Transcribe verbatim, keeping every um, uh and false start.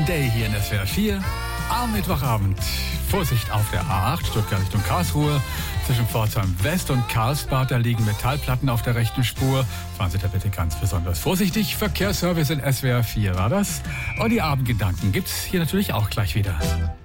One Day hier in S W R vier am Mittwochabend. Vorsicht auf der A acht, Stuttgart Richtung Karlsruhe. Zwischen Pforzheim West und Karlsbad, da liegen Metallplatten auf der rechten Spur. Fahren Sie da bitte ganz besonders vorsichtig. Verkehrsservice in S W R vier war das. Und die Abendgedanken gibt's hier natürlich auch gleich wieder.